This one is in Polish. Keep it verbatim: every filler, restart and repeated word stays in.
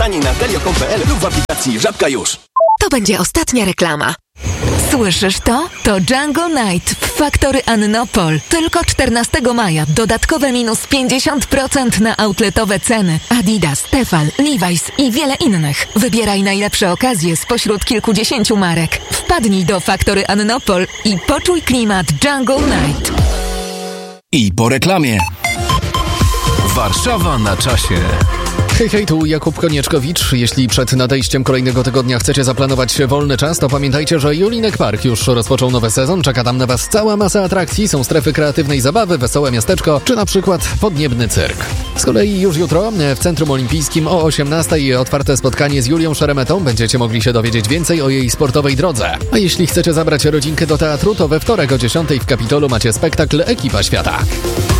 Taniej na galio kropka com kropka pe el lub w aplikacji Żabka już. To będzie ostatnia reklama. Słyszysz to? To Jungle Night w Factory Annopol. Tylko czternastego maja dodatkowe minus pięćdziesiąt procent na outletowe ceny. Adidas, Tefal, Levi's i wiele innych. Wybieraj najlepsze okazje spośród kilkudziesięciu marek. Wpadnij do Factory Annopol i poczuj klimat Jungle Night. I po reklamie. Warszawa na czasie. Hej, hej, tu Jakub Konieczkowicz. Jeśli przed nadejściem kolejnego tygodnia chcecie zaplanować wolny czas, to pamiętajcie, że Julinek Park już rozpoczął nowy sezon. Czeka tam na Was cała masa atrakcji. Są strefy kreatywnej zabawy, wesołe miasteczko, czy na przykład podniebny cyrk. Z kolei już jutro w Centrum Olimpijskim o osiemnastej otwarte spotkanie z Julią Szeremetą. Będziecie mogli się dowiedzieć więcej o jej sportowej drodze. A jeśli chcecie zabrać rodzinkę do teatru, to we wtorek o dziesiątej w Kapitolu macie spektakl Ekipa Świata.